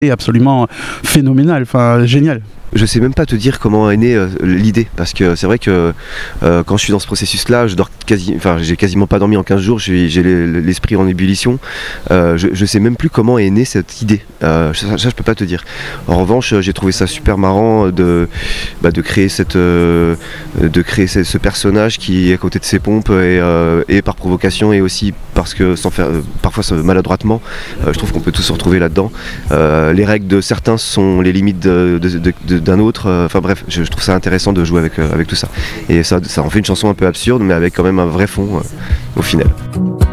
est absolument phénoménal, enfin génial. Je sais même pas te dire comment est née l'idée, parce que c'est vrai que quand je suis dans ce processus-là, j'ai quasiment pas dormi en 15 jours, j'ai l'esprit en ébullition. Je sais même plus comment est née cette idée. Ça, je peux pas te dire. En revanche, j'ai trouvé ça super marrant de créer ce personnage qui est à côté de ses pompes et par provocation et aussi parce que sans faire parfois maladroitement. Je trouve qu'on peut tous se retrouver là-dedans. Les règles de certains sont les limites d'un autre, enfin bref, je trouve ça intéressant de jouer avec tout ça. Et ça en fait une chanson un peu absurde, mais avec quand même un vrai fond au final.